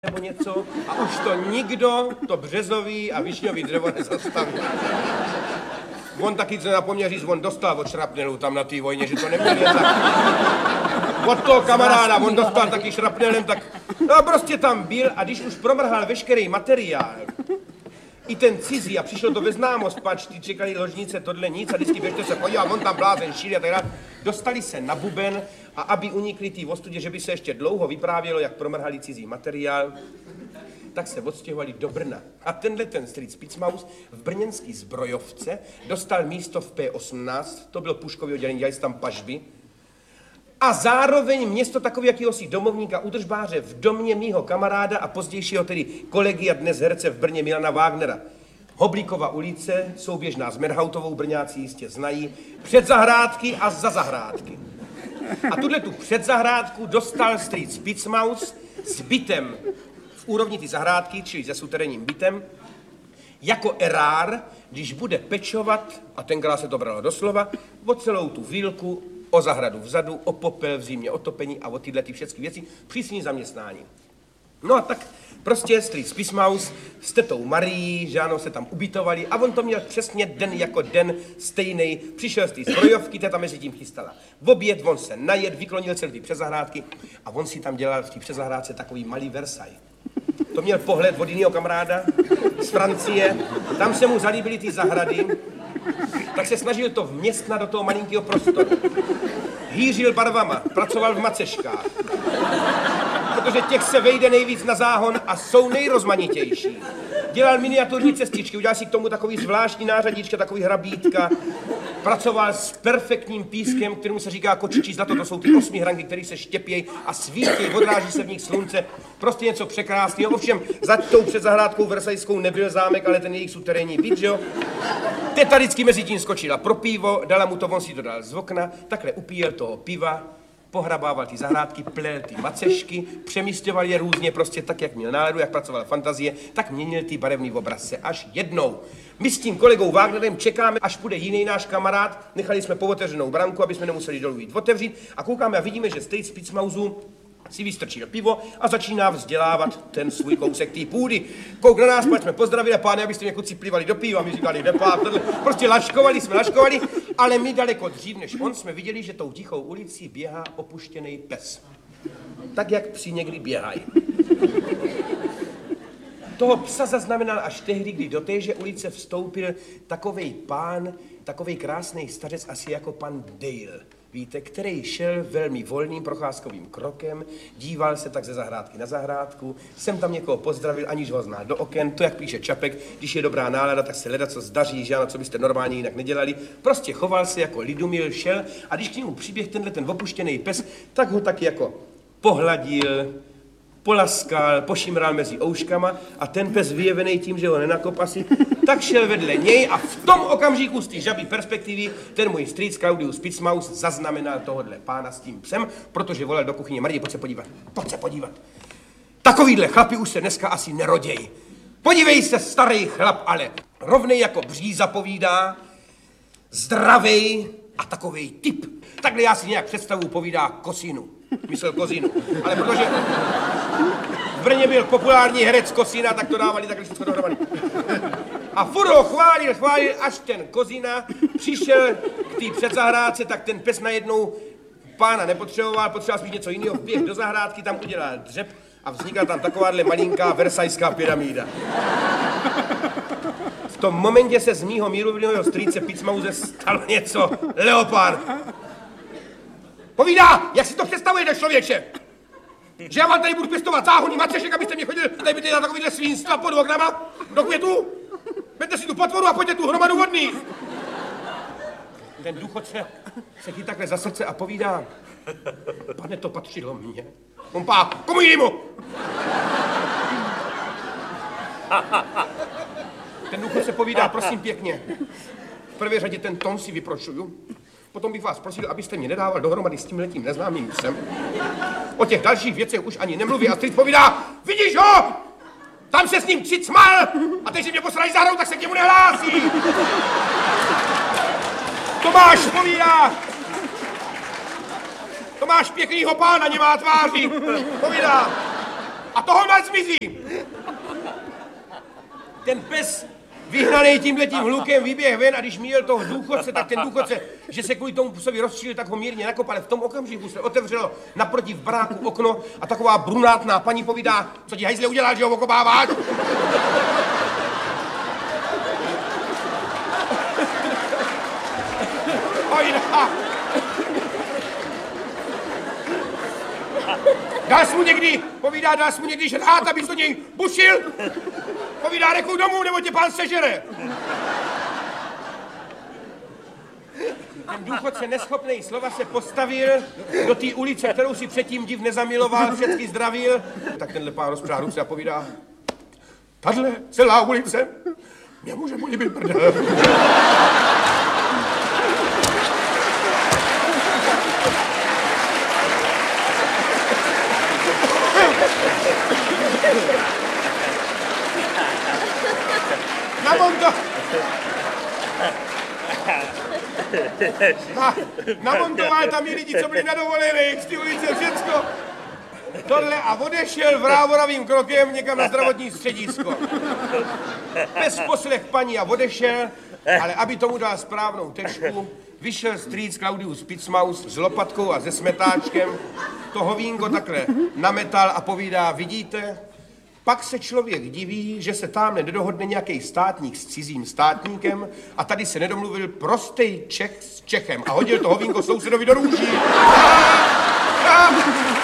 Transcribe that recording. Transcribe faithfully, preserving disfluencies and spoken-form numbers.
nebo něco a už to nikdo, to březový a višňový dřevo nezastaví. On taky, co napomněl říct, on dostal od šrapnelu tam na té vojně, že to neměl jen tak. Od toho kamaráda, on dostal taky šrapnelem, tak no prostě tam byl a když už promrhal veškerý materiál, i ten cizí a přišlo to ve známost, pač, ty čekali ložnice, tohle nic a vždycky běžte se podívat, on tam blázen šíli a tak dále. Dostali se na buben a aby unikli tý ostudě, že by se ještě dlouho vyprávělo, jak promrhali cizí materiál, tak se odstěhovali do Brna. A tenhle ten Street Spitzmaus v brněnský zbrojovce dostal místo v P osmnáct, to bylo puškový oddělení, dělali tam pažby. A zároveň město takový jakýhosi domovníka, udržbáře v domě mýho kamaráda a pozdějšího tedy kolegy a dnes herce v Brně Milana Wagnera. Hoblíkova ulice, souběžná s Merhautovou, Brňáci jistě znají, před zahrádky a za zahrádky. A tuhle tu předzahrádku dostal Street Spitzmaus s bytem v úrovni ty zahrádky, čili se suterénním bytem, jako erár, když bude pečovat, a tenkrát se to bralo doslova, o celou tu vílku, o zahradu vzadu, o popel v zimě, o topení a o tyhle ty všechny věci, přísní zaměstnání. No a tak prostě Street Spitzmaus s tetou Marií, že ano, se tam ubytovali a on to měl přesně den jako den stejnej. Přišel z té zbrojovky, teta mezi tím chystala v oběd, on se najet, vyklonil celý ty přezahrádky a on si tam dělal v té přezahrádce takový malý Versailles. To měl pohled od jiného kamaráda z Francie, tam se mu zalíbily ty zahrady, tak se snažil to vměstnat do toho malinkého prostoru. Hýřil barvama, pracoval v maceškách, protože těch se vejde nejvíc na záhon a jsou nejrozmanitější. Dělal miniaturní cestičky, udělal si k tomu takový zvláštní nářadíčka, takový hrabítka. Pracoval s perfektním pískem, kterému se říká kočičí zlato, to jsou ty osmi hranky, které se štěpějí a svítí, odráží se v nich slunce. Prostě něco překrásného. Ovšem, za tou před zahrádkou versajskou nebyl zámek, ale ten jejich suterénní byt, že jo? Teta vždycky mezi tím skočila pro pivo, dala mu to, on si to dal z okna, takhle upíjel toho piva, pohrabával ty zahrádky, plel ty macešky, přemísťoval je různě, prostě tak, jak měl náladu, jak pracovala fantazie, tak měnil ty barevný obrazce. Až jednou. My s tím kolegou Wagnerem čekáme, až půjde jiný náš kamarád, nechali jsme povotevřenou branku, aby jsme nemuseli dolů jít otevřít a koukáme a vidíme, že Street Spitzmausu si vystrčil pivo a začíná vzdělávat ten svůj kousek té půdy. Kouk na nás, jsme pozdravili a páne, abyste mě kluci plivali do piva, my říkali depá, prostě laškovali jsme, laškovali, ale my daleko dřív než on jsme viděli, že tou tichou ulicí běhá opuštěný pes. Tak, jak psi někdy běhají. Toho psa zaznamenal až tehdy, kdy do téže ulice vstoupil takovej pán, takovej krásný stařec, asi jako pan Dale. Víte, který šel velmi volným procházkovým krokem, díval se tak ze zahrádky na zahrádku, jsem tam někoho pozdravil, aniž ho zná do oken, to jak píše Čapek, když je dobrá nálada, tak se leda co zdaří, že ano, co byste normálně jinak nedělali. Prostě choval se jako lidumil, šel a když k němu přiběh tenhle ten opuštěný pes, tak ho taky jako pohladil, polaskal, pošimral mezi ouškama a ten pes vyjevený tím, že ho nenakopasí, tak šel vedle něj a v tom okamžiku z té žabí perspektivy ten můj strýc Claudius Spitzmaus zaznamenal tohodle pána s tím psem, protože volal do kuchyně: Marie, pojď se podívat, pojď se podívat. Takovýhle chlapi už se dneska asi nerodějí. Podívej se, starý chlap, ale rovnej jako bříza povídá, zdravej a takovej typ. Takhle já si nějak představu, povídá Kosinu. Myslel Kozinu, ale protože v Brně byl populární herec Kosina, tak to dávali takhle všechno dohromady. A furt ho chválil, chválil, až ten Kozina přišel k té předzahrádce, tak ten pes najednou pána nepotřeboval, potřeboval spíš něco jiného, vběh do zahrádky, tam udělal dřep a vznikla tam takováhle malinká versajská pyramída. V tom momentě se z mýho mírumilového strýce Spitzmause stalo něco leopard. Povídá, jak si to představujete, člověče? Že já vám tady budu pěstovat záhony macešek, abyste mě chodili tady byli na takovýhle svínstva pod oknama do květu? Vemte si tu potvoru a pojďte tu hromadu vodných. Ten důchodce se chytí takhle za srdce a povídá: Pane, to patřilo mně. On pá, komu jinému? Ten důchodce povídá: prosím pěkně, v prvé řadě ten tón si vyprošuju. Potom bych vás prosil, abyste mě nedával dohromady s tímhletím neznámým psem. O těch dalších věcech už ani nemluví a strýc povídá: vidíš ho? Tam se s ním cicmal a teď si mě posrají zahrou, tak se k němu nehlásí. Tomáš povídá: Tomáš pěknýho pána nemá tváří. Povídá: a toho má zmizí. Ten pes vyhnaný tímhletím hlukem vyběh ven a když míjel toho důchodce, tak ten důchodce, že se kvůli tomu psovi rozčílil, tak ho mírně nakopal. V tom okamžiku se otevřelo naproti v baráku okno a taková brunátná paní povídá, co ti hajzle udělal, že ho okopáváš? Ojda. Dal jsi mu někdy, povídá, dal jsi mu někdy žrát, abys do něj bušil? Povídá, řekl domů, nebo tě pán sežere. Ten důchodce neschopnej slova se postavil do té ulice, kterou si předtím div nezamiloval, všechny zdravil. Tak tenhle pán rozpřá ruce a povídá, tahle celá ulice mě může políbit prdel. Namonto... Na, namontoval tam i lidi, co byli na dovolených z té ulice, všecko. Tohle a odešel vrávoravým krokem někam na zdravotní středisko. Pes poslech paní a odešel, ale aby tomu dal správnou tečku, vyšel strýc Claudius Picmaus s lopatkou a se smetáčkem, to hovínko takhle nametal a povídá, vidíte, pak se člověk diví, že se tamhle nedohodne nějaký státník s cizím státníkem a tady se nedomluvil prostej Čech s Čechem a hodil to hovínko sousedovi do růží.